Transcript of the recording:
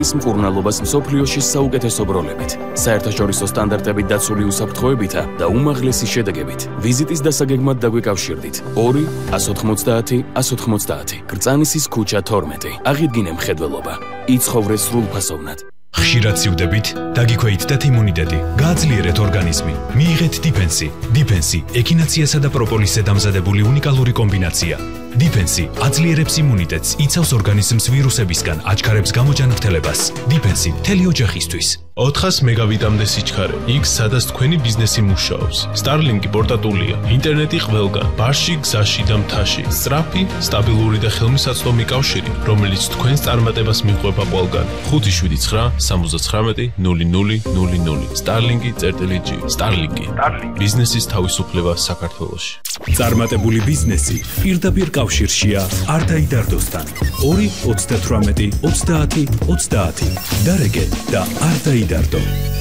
ის მკურნალობას მსოფლიოში საუკეთესო ბროლებით, საერთაშორისო სტანდარტებით დაცული უსაფრთხოებითა და უმაღლესი შედეგებით. ვიზიტის დასაგეგმად დაგვიკავშირდით 2 190 190 კრწანისის ქუჩა 12. აღიდგინე მხედველობა. იცხოვრე სრულფასოვნად. ხშირად სივდებით, დაგიქვეითდეთ იმუნიტეტი, გააძლიერეთ ორგანიზმი, მიიღეთ დიფენსი. დიფენსი ექინაციასა და პროპოლისზე დამზადებული უნიკალური კომბინაცია. დიფენსი აძლიერებს იმუნიტეტს, იცავს ორგანიზმს ვირუსებისგან, აჩქარებს გამოჯანმრთელებას. დიფენსი მთელი ოჯახისთვის. 400 მეგავიტამდე სიჩქარე, იქ სადაც თქვენი ბიზნესი მუშაობს. Starlink პორტატულია, ინტერნეტი ყველგან, ბარში, გზაში და მთაში. სწრაფი, სტაბილური და ხელმისაწვდომი კავშირი, რომელიც თქვენს წარმატებას მიყვება ყველგან. 579 79 0000 Starlink.G. Starlink. ბიზნესის თავისუფლება საქართველოში. წარმატებული ბიზნესი პირდაპირ კავშირშია არ დაიდარდოსთან. 2 38 30 30 დარეგე და არ დაიდარდო.